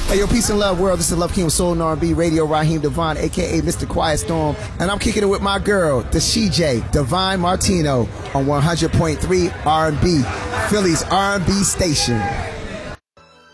Hey, yo, peace and love, world. This is Love King with Soul and R&B Radio, Raheem Devon, a.k.a. Mr. Quiet Storm. And I'm kicking it with my girl, the CJ, Divine Martino, on 100.3 R&B, Philly's R&B station.